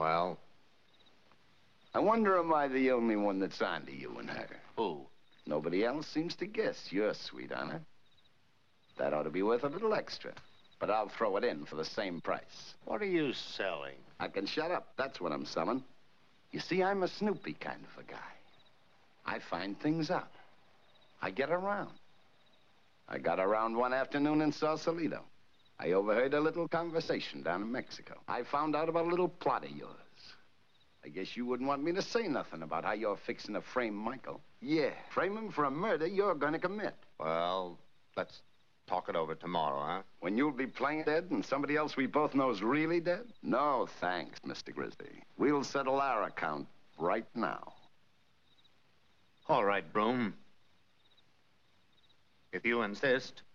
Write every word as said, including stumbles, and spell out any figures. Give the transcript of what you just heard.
Well? I wonder, am I the only one that's on to you and her? Who? Nobody else seems to guess you're sweet on her. That ought to be worth a little extra. But I'll throw it in for the same price. What are you selling? I can shut up. That's what I'm selling. You see, I'm a snoopy kind of a guy. I find things out. I get around. I got around one afternoon in Sausalito. I overheard a little conversation down in Mexico. I found out about a little plot of yours. I guess you wouldn't want me to say nothing about how you're fixing to frame Michael. Yeah, frame him for a murder you're gonna commit. Well, let's talk it over tomorrow, huh? When you'll be playing dead and somebody else we both know's really dead? No, thanks, Mister Grizzly. We'll settle our account right now. All right, Broom. If you insist.